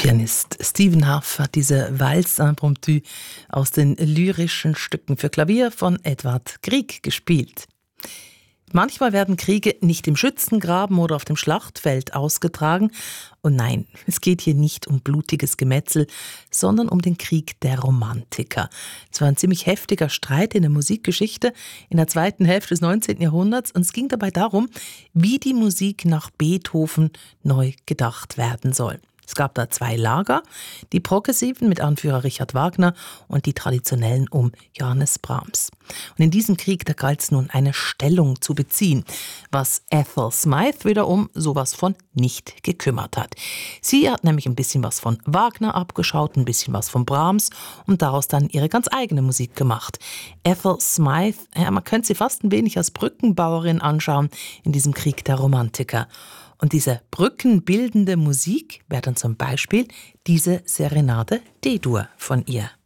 Pianist Stephen Hough hat diese Valse impromptue aus den lyrischen Stücken für Klavier von Edvard Grieg gespielt. Manchmal werden Kriege nicht im Schützengraben oder auf dem Schlachtfeld ausgetragen. Und nein, es geht hier nicht um blutiges Gemetzel, sondern um den Krieg der Romantiker. Es war ein ziemlich heftiger Streit in der Musikgeschichte in der zweiten Hälfte des 19. Jahrhunderts. Und es ging dabei darum, wie die Musik nach Beethoven neu gedacht werden soll. Es gab da zwei Lager, die Progressiven mit Anführer Richard Wagner und die Traditionellen um Johannes Brahms. Und in diesem Krieg, da galt es nun eine Stellung zu beziehen, was Ethel Smyth wiederum sowas von nicht gekümmert hat. Sie hat nämlich ein bisschen was von Wagner abgeschaut, ein bisschen was von Brahms und daraus dann ihre ganz eigene Musik gemacht. Ethel Smyth, ja, man könnte sie fast ein wenig als Brückenbauerin anschauen in diesem Krieg der Romantiker. Und diese brückenbildende Musik wäre dann zum Beispiel diese Serenade D-Dur von ihr.